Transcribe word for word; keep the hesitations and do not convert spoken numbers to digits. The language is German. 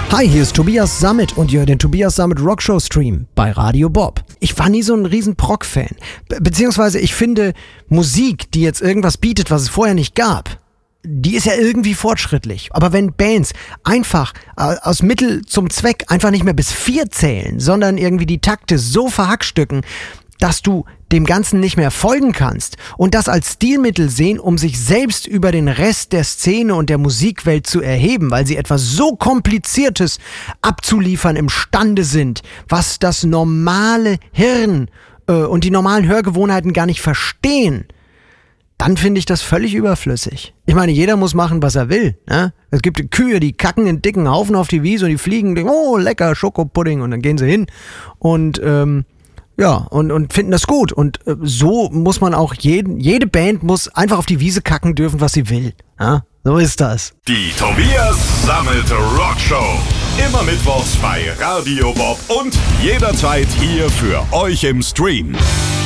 Hi, hier ist Tobias Sammet und ihr hört den Tobias Sammet Rockshow Stream bei Radio Bob. Ich war nie so ein riesen Prog-Fan. Be- beziehungsweise ich finde, Musik, die jetzt irgendwas bietet, was es vorher nicht gab, die ist ja irgendwie fortschrittlich. Aber wenn Bands einfach äh, aus Mittel zum Zweck einfach nicht mehr bis vier zählen, sondern irgendwie die Takte so verhackstücken, dass du dem Ganzen nicht mehr folgen kannst und das als Stilmittel sehen, um sich selbst über den Rest der Szene und der Musikwelt zu erheben, weil sie etwas so Kompliziertes abzuliefern imstande sind, was das normale Hirn äh, und die normalen Hörgewohnheiten gar nicht verstehen, dann finde ich das völlig überflüssig. Ich meine, jeder muss machen, was er will. Ne? Es gibt Kühe, die kacken einen dicken Haufen auf die Wiese und die fliegen, denken, oh, lecker, Schokopudding, und dann gehen sie hin und ähm, ja, und, und finden das gut. Und äh, so muss man auch jeden, jede Band muss einfach auf die Wiese kacken dürfen, was sie will. Ja? So ist das. Die Tobias Sammet Rockshow. Immer mittwochs bei Radio Bob und jederzeit hier für euch im Stream.